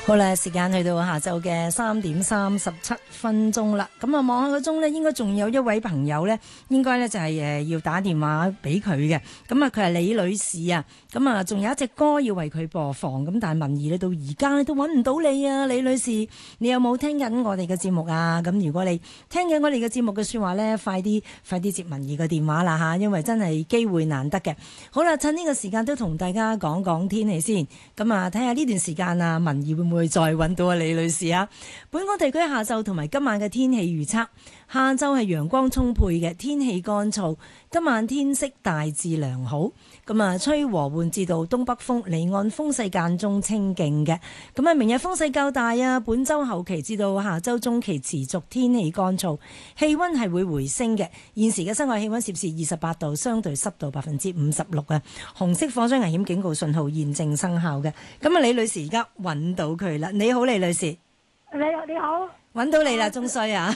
好啦，時間去到下晝嘅3:37啦。咁啊，望下個鐘呢，應該仲有一位朋友呢，應該呢就係要打電話俾佢嘅。咁啊，佢係李女士啊。咁啊，仲有一隻歌要為佢播放。咁但係文儀呢，到而家呢都揾唔到你啊，李女士，你有冇聽緊我哋嘅節目啊？咁如果你聽緊我哋嘅節目嘅說話呢，快啲接文儀嘅電話啦吓，因為真係機會難得嘅。好啦，趁呢個時間都同大家講講天氣先。咁啊，睇下呢段時間啊，文儀會唔會再揾到啊李女士啊？本港地區下晝同埋今晚嘅天氣預測，下晝係陽光充沛嘅，天氣乾燥，今晚天色大致良好。咁啊，吹和緩至到東北風，離岸風勢間中清勁嘅。咁啊，明日風勢較大啊，本週後期至到下週中期持續天氣乾燥，氣溫係會回升嘅。現時嘅室外氣溫攝氏28度，相對濕度56%啊。紅色火災危險警告信號現正生效嘅。咁啊，李女士而家揾到佢啦。你好，李女士。 你好， 揾到你啦，仲衰啊！